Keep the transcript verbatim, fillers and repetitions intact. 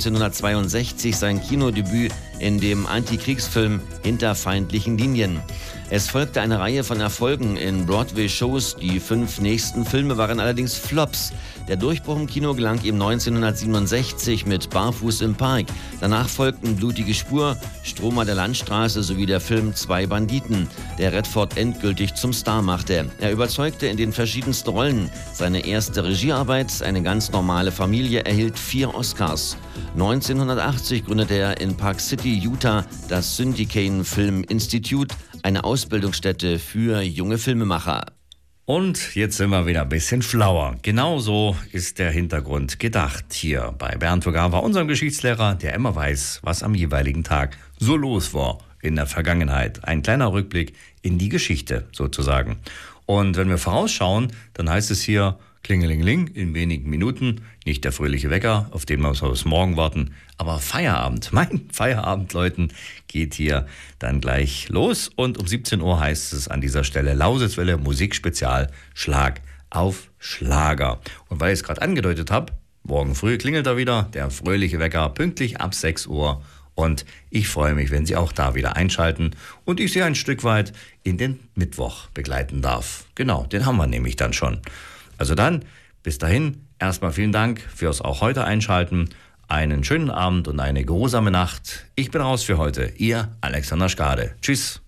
neunzehnhundertzweiundsechzig sein Kinodebüt in dem Antikriegsfilm Hinter feindlichen Linien. Es folgte eine Reihe von Erfolgen in Broadway-Shows. Die fünf nächsten Filme waren allerdings Flops. Der Durchbruch im Kino gelang ihm neunzehnhundertsiebenundsechzig mit Barfuß im Park. Danach folgten Blutige Spur, Stromer der Landstraße sowie der Film Zwei Banditen, der Redford endgültig zum Star machte. Er überzeugte in den verschiedensten Rollen. Seine erste Regiearbeit, Eine ganz normale Familie, erhielt vier Oscars. neunzehnhundertachtzig gründete er in Park City, Utah, das Syndicane Film Institute, eine Ausbildungsstätte für junge Filmemacher. Und jetzt sind wir wieder ein bisschen schlauer. Genauso ist der Hintergrund gedacht hier bei Bernd Togawa, unserem Geschichtslehrer, der immer weiß, was am jeweiligen Tag so los war in der Vergangenheit. Ein kleiner Rückblick in die Geschichte sozusagen. Und wenn wir vorausschauen, dann heißt es hier Klingelingeling in wenigen Minuten. Nicht der fröhliche Wecker, auf den wir bis morgen warten, aber Feierabend. Mein Feierabend, Leuten, geht hier dann gleich los. Und um siebzehn Uhr heißt es an dieser Stelle Lausitzwelle Musikspezial Schlag auf Schlager. Und weil ich es gerade angedeutet habe, morgen früh klingelt er wieder, der fröhliche Wecker, pünktlich ab sechs Uhr. Und ich freue mich, wenn Sie auch da wieder einschalten und ich Sie ein Stück weit in den Mittwoch begleiten darf. Genau, den haben wir nämlich dann schon. Also dann, bis dahin, erstmal vielen Dank fürs auch heute Einschalten. Einen schönen Abend und eine geruhsame Nacht. Ich bin raus für heute. Ihr Alexander Schkade. Tschüss.